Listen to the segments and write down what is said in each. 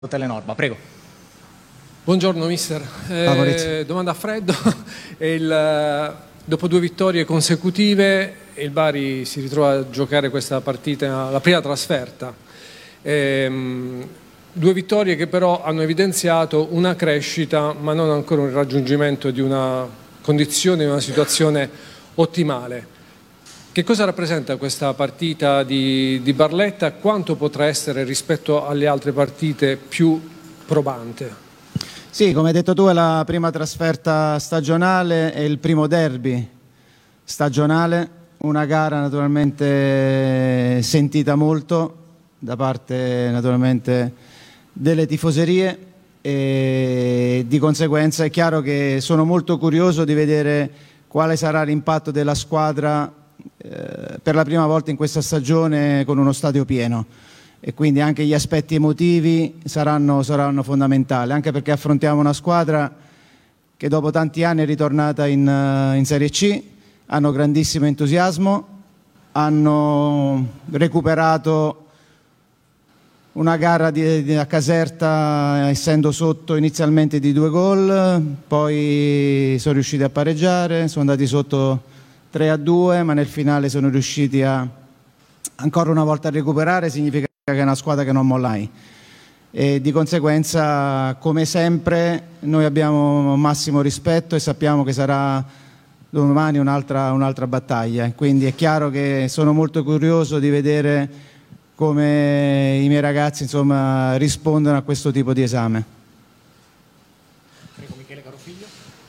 Telenorma, prego. Buongiorno mister, domanda a freddo. Dopo 2 vittorie consecutive il Bari si ritrova a giocare questa partita, la prima trasferta. 2 vittorie che però hanno evidenziato una crescita ma non ancora un raggiungimento di una condizione, di una situazione ottimale. Che cosa rappresenta questa partita di Barletta? Quanto potrà essere rispetto alle altre partite più probante? Sì, come hai detto tu, è la prima trasferta stagionale, è il primo derby stagionale, una gara naturalmente sentita molto da parte naturalmente delle tifoserie e di conseguenza è chiaro che sono molto curioso di vedere quale sarà l'impatto della squadra per la prima volta in questa stagione con uno stadio pieno, e quindi anche gli aspetti emotivi saranno fondamentali, anche perché affrontiamo una squadra che dopo tanti anni è ritornata in Serie C, hanno grandissimo entusiasmo, hanno recuperato una gara a Caserta essendo sotto inizialmente di 2 gol, poi sono riusciti a pareggiare, sono andati sotto 3-2, ma nel finale sono riusciti ancora una volta a recuperare. Significa che è una squadra che non molla mai e di conseguenza, come sempre, noi abbiamo massimo rispetto e sappiamo che sarà domani un'altra battaglia, quindi è chiaro che sono molto curioso di vedere come i miei ragazzi rispondono a questo tipo di esame. Prego, Michele Carofiglio.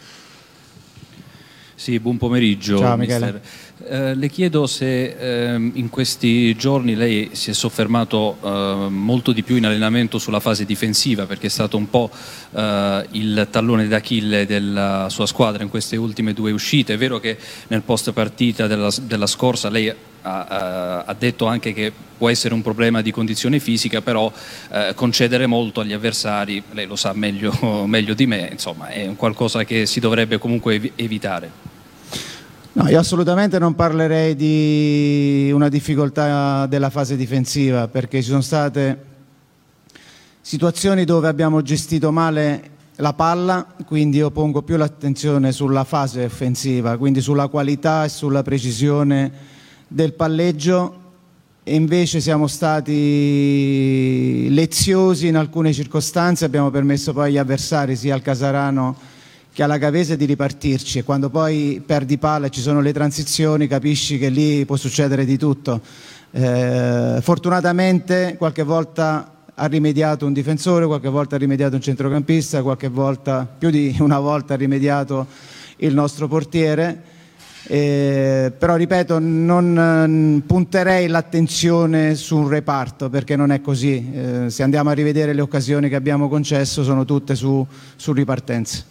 Sì, buon pomeriggio. Ciao Michele. Le chiedo se in questi giorni lei si è soffermato molto di più in allenamento sulla fase difensiva, perché è stato un po' il tallone d'Achille della sua squadra in queste ultime 2 uscite. È vero che nel post partita della scorsa lei ha detto anche che può essere un problema di condizione fisica, però concedere molto agli avversari, lei lo sa meglio di me, insomma è un qualcosa che si dovrebbe comunque evitare. No, io assolutamente non parlerei di una difficoltà della fase difensiva, perché ci sono state situazioni dove abbiamo gestito male la palla, quindi io pongo più l'attenzione sulla fase offensiva, quindi sulla qualità e sulla precisione del palleggio, e invece siamo stati leziosi in alcune circostanze, abbiamo permesso poi agli avversari, sia al Casarano che alla Gavese, di ripartirci, e quando poi perdi palla e ci sono le transizioni capisci che lì può succedere di tutto. Fortunatamente qualche volta ha rimediato un difensore, qualche volta ha rimediato un centrocampista, qualche volta, più di una volta, ha rimediato il nostro portiere, però ripeto, non punterei l'attenzione su un reparto, perché non è così. Se andiamo a rivedere le occasioni che abbiamo concesso sono tutte su ripartenze.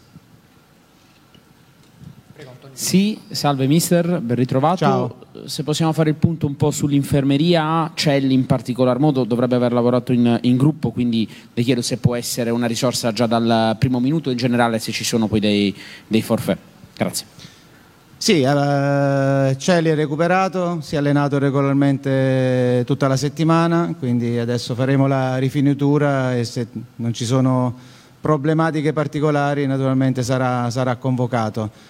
Sì, salve mister, ben ritrovato. Ciao. Se possiamo fare il punto un po' sull'infermeria, Celli in particolar modo dovrebbe aver lavorato in gruppo, quindi le chiedo se può essere una risorsa già dal primo minuto, in generale se ci sono poi dei forfait. Grazie. Sì, Celli è recuperato, si è allenato regolarmente tutta la settimana, quindi adesso faremo la rifinitura e se non ci sono problematiche particolari naturalmente sarà convocato.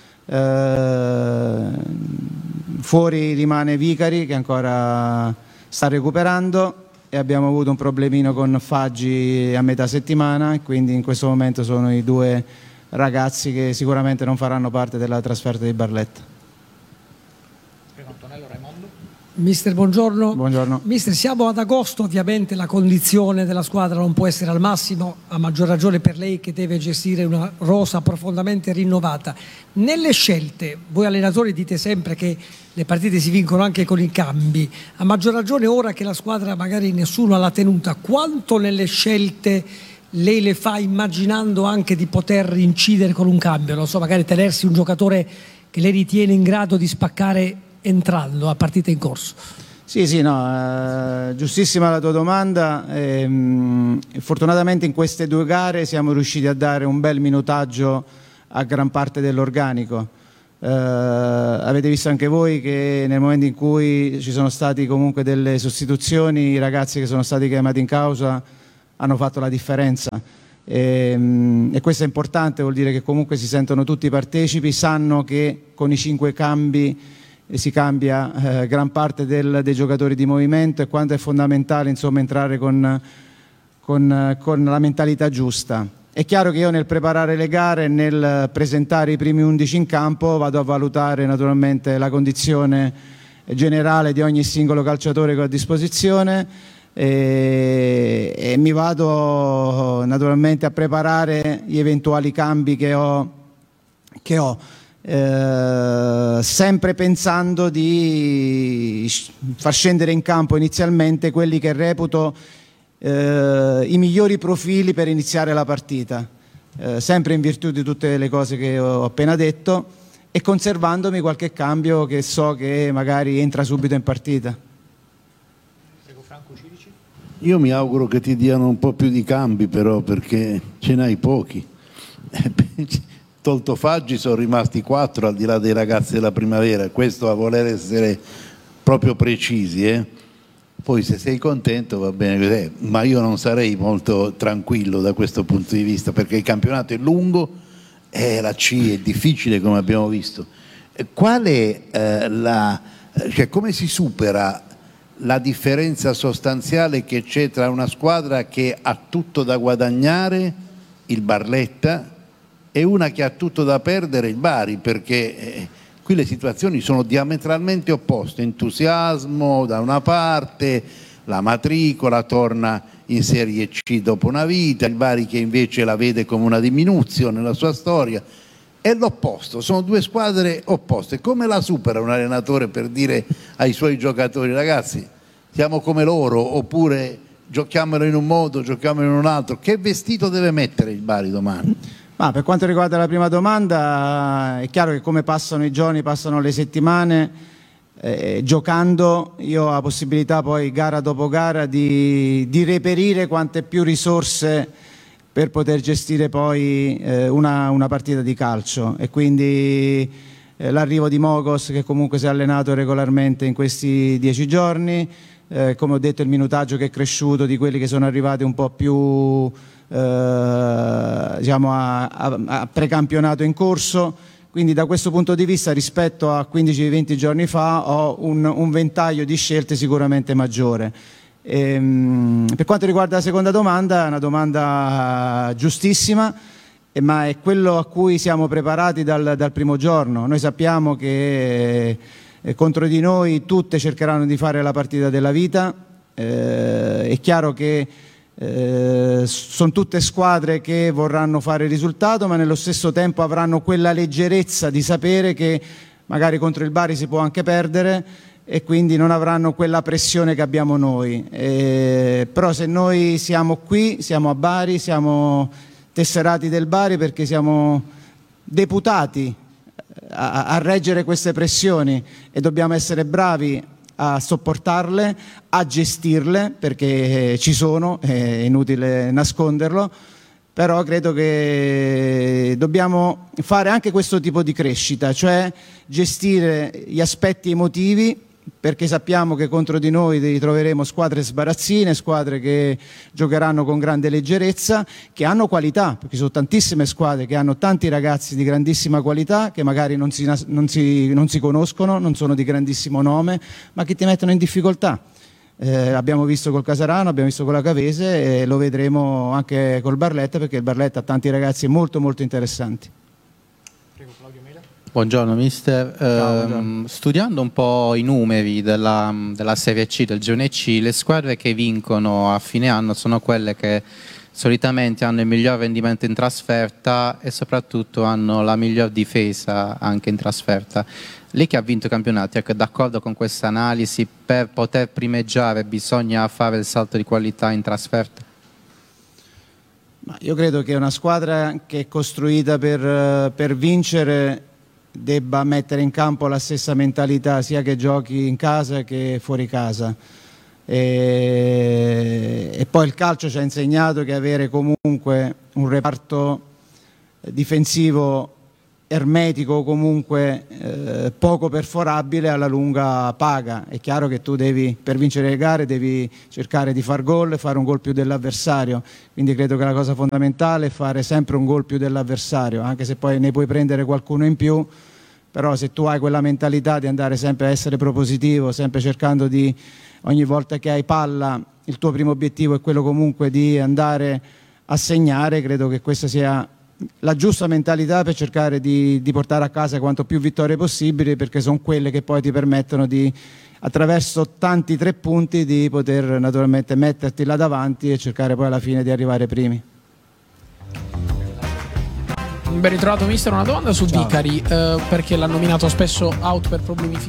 Fuori rimane Vicari, che ancora sta recuperando, e abbiamo avuto un problemino con Faggi a metà settimana, e quindi in questo momento sono i 2 ragazzi che sicuramente non faranno parte della trasferta di Barletta. Prego, Antonello Raimondo. Mister, buongiorno. Buongiorno. Mister, siamo ad agosto, ovviamente la condizione della squadra non può essere al massimo, a maggior ragione per lei che deve gestire una rosa profondamente rinnovata. Nelle scelte, voi allenatori dite sempre che le partite si vincono anche con i cambi, a maggior ragione ora che la squadra magari nessuno ha la tenuta, quanto nelle scelte lei le fa immaginando anche di poter incidere con un cambio, non so, magari tenersi un giocatore che lei ritiene in grado di spaccare entrando a partita in corso? Sì, no, giustissima la tua domanda. Fortunatamente in queste 2 gare siamo riusciti a dare un bel minutaggio a gran parte dell'organico. Avete visto anche voi che nel momento in cui ci sono stati comunque delle sostituzioni, i ragazzi che sono stati chiamati in causa hanno fatto la differenza. E questo è importante, vuol dire che comunque si sentono tutti partecipi, sanno che con i 5 cambi si cambia gran parte dei giocatori di movimento, e quanto è fondamentale, insomma, entrare con la mentalità giusta. È chiaro che io nel preparare le gare, nel presentare i primi 11 in campo, vado a valutare naturalmente la condizione generale di ogni singolo calciatore che ho a disposizione, e mi vado naturalmente a preparare gli eventuali cambi che ho, sempre pensando di far scendere in campo inizialmente quelli che reputo i migliori profili per iniziare la partita, sempre in virtù di tutte le cose che ho appena detto, e conservandomi qualche cambio che so che magari entra subito in partita. Io mi auguro che ti diano un po' più di cambi, però, perché ce n'hai pochi. Tolto Faggi sono rimasti 4 al di là dei ragazzi della primavera, questo a voler essere proprio precisi, Poi se sei contento va bene così, ma io non sarei molto tranquillo da questo punto di vista, perché il campionato è lungo e la C è difficile, come abbiamo visto. Qual è cioè come si supera la differenza sostanziale che c'è tra una squadra che ha tutto da guadagnare, il Barletta, e una che ha tutto da perdere, il Bari? Perché qui le situazioni sono diametralmente opposte, entusiasmo da una parte, la matricola torna in Serie C dopo una vita, il Bari che invece la vede come una diminuzione nella sua storia, è l'opposto, sono 2 squadre opposte. Come la supera un allenatore per dire ai suoi giocatori: ragazzi, siamo come loro, oppure giochiamolo in un modo, giochiamolo in un altro? Che vestito deve mettere il Bari domani? Ma per quanto riguarda la prima domanda, è chiaro che come passano i giorni, passano le settimane, giocando io ho la possibilità poi gara dopo gara di reperire quante più risorse per poter gestire poi una partita di calcio, e quindi l'arrivo di Mogos, che comunque si è allenato regolarmente in questi 10 giorni, come ho detto il minutaggio che è cresciuto di quelli che sono arrivati un po' più diciamo a precampionato in corso, quindi da questo punto di vista rispetto a 15-20 giorni fa ho un ventaglio di scelte sicuramente maggiore. Per quanto riguarda la seconda domanda, è una domanda giustissima, ma è quello a cui siamo preparati dal primo giorno. Noi sappiamo che contro di noi tutte cercheranno di fare la partita della vita, è chiaro che sono tutte squadre che vorranno fare il risultato, ma nello stesso tempo avranno quella leggerezza di sapere che magari contro il Bari si può anche perdere, e quindi non avranno quella pressione che abbiamo noi. Però se noi siamo qui, siamo a Bari, siamo tesserati del Bari perché siamo deputati a reggere queste pressioni, e dobbiamo essere bravi a sopportarle, a gestirle, perché ci sono, è inutile nasconderlo, però credo che dobbiamo fare anche questo tipo di crescita, cioè gestire gli aspetti emotivi, perché sappiamo che contro di noi troveremo squadre sbarazzine, squadre che giocheranno con grande leggerezza, che hanno qualità, perché sono tantissime squadre che hanno tanti ragazzi di grandissima qualità, che magari non si conoscono, non sono di grandissimo nome, ma che ti mettono in difficoltà. Abbiamo visto col Casarano, abbiamo visto con la Cavese, e lo vedremo anche col Barletta, perché il Barletta ha tanti ragazzi molto molto interessanti. Buongiorno mister, Buongiorno. Studiando un po' i numeri della Serie C, del girone C, le squadre che vincono a fine anno sono quelle che solitamente hanno il miglior rendimento in trasferta e soprattutto hanno la miglior difesa anche in trasferta. Lei che ha vinto i campionati, è d'accordo con questa analisi? Per poter primeggiare bisogna fare il salto di qualità in trasferta? Ma io credo che una squadra che è costruita per vincere debba mettere in campo la stessa mentalità, sia che giochi in casa che fuori casa, e poi il calcio ci ha insegnato che avere comunque un reparto difensivo ermetico o comunque poco perforabile alla lunga paga. È chiaro che tu devi, per vincere le gare, devi cercare di far gol e fare un gol più dell'avversario, quindi credo che la cosa fondamentale è fare sempre un gol più dell'avversario, anche se poi ne puoi prendere qualcuno in più, però se tu hai quella mentalità di andare sempre a essere propositivo, sempre cercando di, ogni volta che hai palla, il tuo primo obiettivo è quello comunque di andare a segnare, credo che questa sia la giusta mentalità per cercare di portare a casa quanto più vittorie possibili, perché sono quelle che poi ti permettono di, attraverso tanti 3 punti, di poter naturalmente metterti là davanti e cercare poi alla fine di arrivare primi. Ben ritrovato mister, una domanda su Vicari, perché l'ha nominato spesso out per problemi fisici.